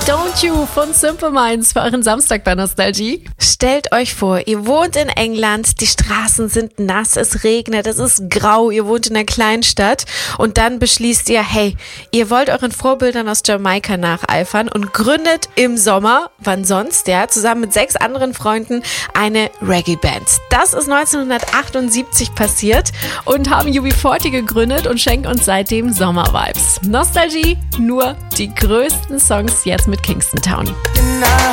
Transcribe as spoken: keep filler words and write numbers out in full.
Don't You von Simple Minds für euren Samstag bei Nostalgie. Stellt euch vor, ihr wohnt in England, die Straßen sind nass, es regnet, es ist grau, ihr wohnt in einer kleinen Stadt und dann beschließt ihr, hey, ihr wollt euren Vorbildern aus Jamaika nacheifern und gründet im Sommer, wann sonst, ja, zusammen mit sechs anderen Freunden eine Reggae-Band. Das ist neunzehnhundertachtundsiebzig passiert und haben U B vierzig gegründet und schenken uns seitdem Sommer-Vibes. Nostalgie, nur die größten Songs jetzt mit Kingston Town.